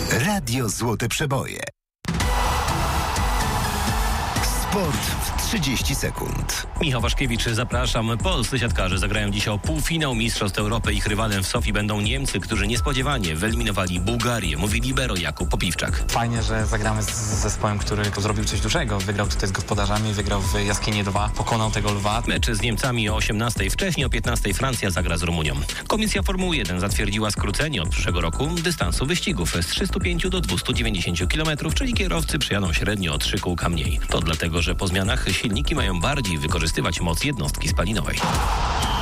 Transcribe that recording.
Radio Złote Przeboje. Sport w 30 sekund. Michał Waszkiewicz, zapraszam. Polscy siatkarze zagrają dziś o półfinał Mistrzostw Europy. Ich rywalem w Sofii będą Niemcy, którzy niespodziewanie wyeliminowali Bułgarię. Mówi libero Jakub Popiwczak. Fajnie, że zagramy z zespołem, który zrobił coś dużego. Wygrał tutaj z gospodarzami, wygrał w Jaskini 2, pokonał tego lwa. Mecz z Niemcami o 18:00, wcześniej o 15:00 Francja zagra z Rumunią. Komisja Formuły 1 zatwierdziła skrócenie od przyszłego roku dystansu wyścigów z 305 do 290 km, czyli kierowcy przejadą średnio o 3 kółka mniej. To dlatego, że po zmianach silniki mają bardziej wykorzystywać moc jednostki spalinowej.